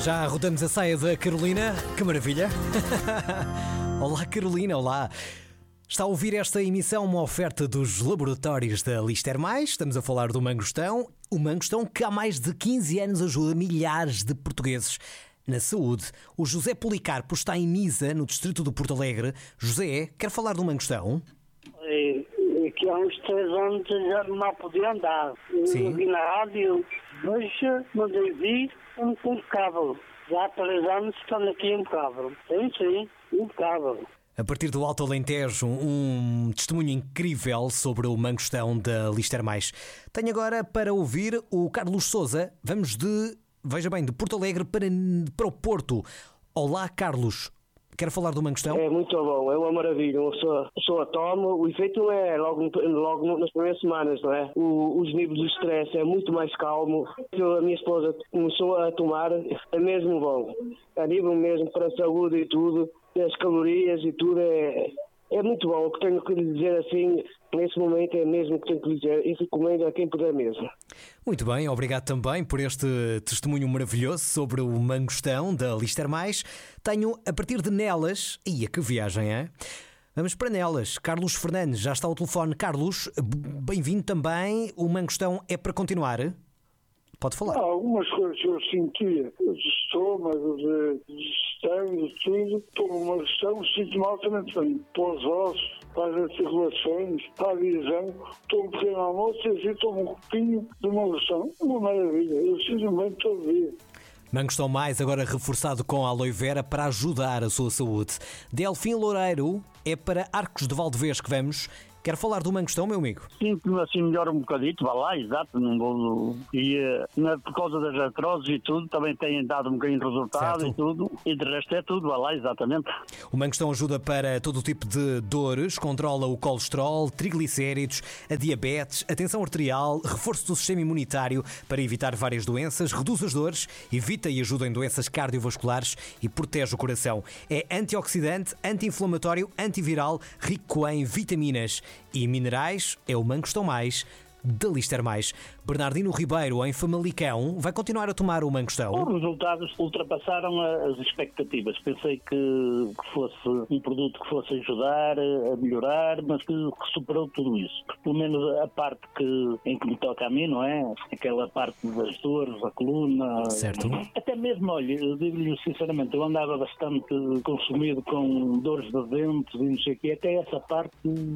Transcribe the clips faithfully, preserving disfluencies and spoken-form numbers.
Já rodamos a saia da Carolina, que maravilha! Olá Carolina, olá! Está a ouvir esta emissão, uma oferta dos laboratórios da Lister Mais. Estamos a falar do mangostão, o mangostão que há mais de quinze anos ajuda milhares de portugueses na saúde. O José Policarpo está em Misa, no distrito de Porto Alegre. José, quer falar do mangostão? É, é que há uns três anos já não podia andar. Sim. Eu vi na rádio, hoje mandei vir um impecável. Já há três anos estão aqui impecável. Sim, sim, impecável. A partir do Alto Alentejo, um testemunho incrível sobre o mangostão da Lister Mais. Tenho agora para ouvir o Carlos Sousa. Vamos de, veja bem, de Porto Alegre para, para o Porto. Olá, Carlos. Quer falar do mangostão? É muito bom, é uma maravilha. Uma pessoa, a pessoa toma, o efeito não é logo, logo nas primeiras semanas, não é? O, os níveis de stress é muito mais calmo. A minha esposa começou a tomar, é mesmo bom. A nível mesmo para a saúde e tudo, as calorias e tudo, é, é muito bom. O que tenho que lhe dizer assim, nesse momento, é mesmo o que tenho que lhe dizer e recomendo a quem puder mesmo. Muito bem, obrigado também por este testemunho maravilhoso sobre o mangostão da Lister Mais. Tenho a partir de Nelas, ia que viagem, é? Vamos para Nelas. Carlos Fernandes já está ao telefone. Carlos, bem-vindo também. O mangostão é para continuar? Pode falar. Há algumas coisas que eu sentia, de estômago, de digestão, de tudo, tomo uma questão, sinto mal também tenho. Para os ossos, para as articulações, para a visão, tomo um pequeno almoço e assim tomo um copinho de uma questão. Uma maravilha, eu sinto bem todo dia. Mangostão Mais, agora reforçado com aloe vera para ajudar a sua saúde. Delfim Loureiro, é para Arcos de Valdevez que vamos. Quer falar do mangostão, meu amigo? Sinto-me assim melhor um bocadito, vá lá, exato, não vou... E uh, por causa das artroses e tudo, também tem dado um bocadinho de resultado. Certo. E tudo, e de resto é tudo, vá lá, exatamente. O mangostão ajuda para todo o tipo de dores, controla o colesterol, triglicéridos, a diabetes, a tensão arterial, reforço do sistema imunitário para evitar várias doenças, reduz as dores, evita e ajuda em doenças cardiovasculares e protege o coração. É antioxidante, anti-inflamatório, antiviral, rico em vitaminas e minerais. É o Mangostão Mais da Lister Mais. Bernardino Ribeiro, em Famalicão, vai continuar a tomar o mangostão? Os resultados ultrapassaram as expectativas. Pensei que, que fosse um produto que fosse ajudar a melhorar, mas que, que superou tudo isso. Pelo menos a parte que, em que me toca a mim, não é? Aquela parte das dores, da coluna. Certo. Até mesmo, olha, eu digo-lhe sinceramente, eu andava bastante consumido com dores de dentes e não sei o quê. Até essa parte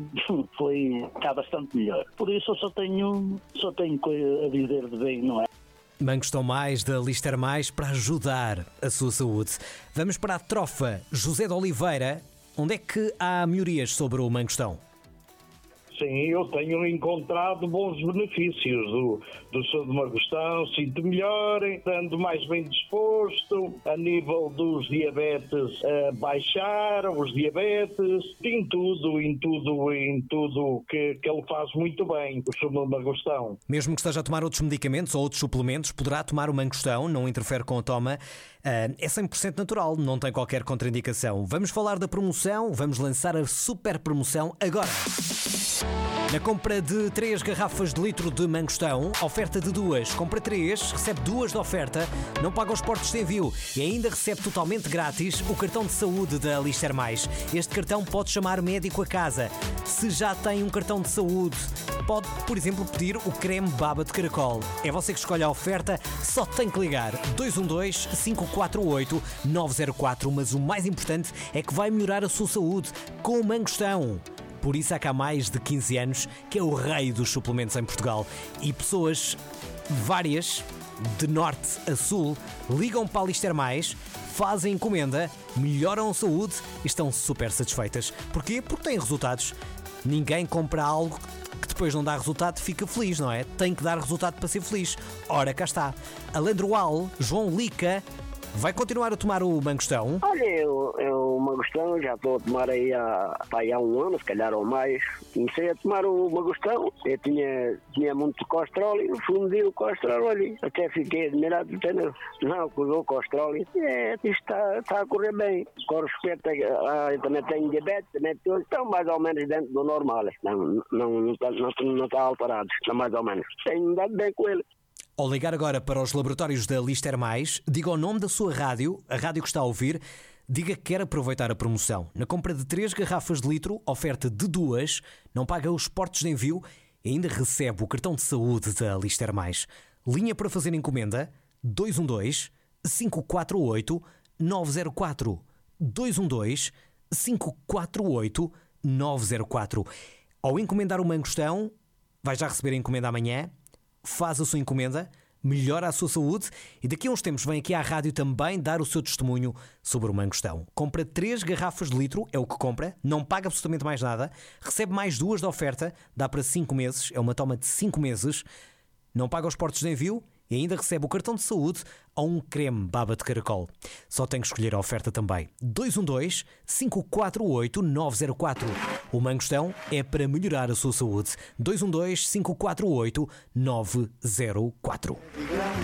foi, está bastante melhor. Por isso eu só tenho Só tenho coisa a dizer de bem, não é? Mangostão Mais da Lister Mais para ajudar a sua saúde. Vamos para a trofa José de Oliveira. Onde é que há melhorias sobre o mangostão? Sim, eu tenho encontrado bons benefícios do, do seu mangostão, sinto melhor, estando mais bem disposto, a nível dos diabetes, uh, baixaram os diabetes, em tudo, em tudo, em tudo que, que ele faz muito bem, o seu mangostão. Mesmo que esteja a tomar outros medicamentos ou outros suplementos, poderá tomar o mangostão, não interfere com a toma, uh, é cem por cento natural, não tem qualquer contraindicação. Vamos falar da promoção, vamos lançar a super promoção agora. Na compra de três garrafas de litro de mangostão, oferta de duas, compra três, recebe duas de oferta, não paga os portos de envio e ainda recebe totalmente grátis o cartão de saúde da Lister Mais. Este cartão pode chamar médico a casa. Se já tem um cartão de saúde, pode, por exemplo, pedir o creme baba de caracol. É você que escolhe a oferta, só tem que ligar dois um dois, cinco quatro oito, nove zero quatro, mas o mais importante é que vai melhorar a sua saúde com o mangostão. Por isso é que há mais de quinze anos que é o rei dos suplementos em Portugal. E pessoas várias, de norte a sul, ligam para a Lister Mais, fazem encomenda, melhoram a saúde e estão super satisfeitas. Porquê? Porque têm resultados. Ninguém compra algo que depois não dá resultado, fica feliz, não é? Tem que dar resultado para ser feliz. Ora, cá está. Alandroal, João Lica, vai continuar a tomar o mangostão? Olha, eu, eu o mangostão já estou a tomar aí há, aí há um ano, se calhar ou mais. Comecei a tomar o mangostão, eu tinha, tinha muito colesterol e fui medir o colesterol ali. Até fiquei admirado de ter, não, cuidou o colesterol e é, isto está, está a correr bem. Com respeito a, a, eu também tenho diabetes, também tenho, estão mais ou menos dentro do normal. Não, não, não, está, não, não está alterado, está mais ou menos. Tenho andado bem com ele. Ao ligar agora para os laboratórios da Lister Mais, diga o nome da sua rádio, a rádio que está a ouvir, diga que quer aproveitar a promoção. Na compra de três garrafas de litro, oferta de duas, não paga os portos de envio e ainda recebe o cartão de saúde da Lister Mais. Linha para fazer encomenda dois um dois, cinco quatro oito, nove zero quatro. dois um dois, cinco quatro oito, nove zero quatro. Ao encomendar o mangostão, vai já receber a encomenda amanhã, faz a sua encomenda, melhora a sua saúde e daqui a uns tempos vem aqui à rádio também dar o seu testemunho sobre o mangostão. Compra três garrafas de litro, é o que compra, não paga absolutamente mais nada, recebe mais duas de oferta, dá para cinco meses, é uma toma de cinco meses, não paga os portos de envio e ainda recebe o cartão de saúde a um creme baba de caracol. Só tem que escolher a oferta também. dois um dois, cinco quatro oito, nove zero quatro. O mangostão é para melhorar a sua saúde. dois um dois, cinco quatro oito, nove zero quatro.